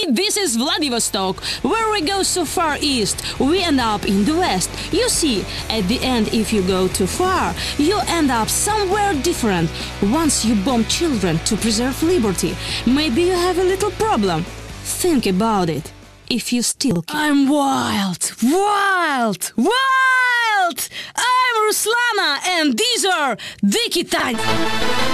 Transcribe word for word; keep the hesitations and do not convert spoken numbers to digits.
this is Vladivostok. Where we go so far east, we end up in the west. You see, at the end, if you go too far, you end up somewhere different. Once you bomb children to preserve liberty, maybe you have a little problem. Think about it. If you still can. I'm wild, wild, wild! I'm Ruslana, and these are Diki Times.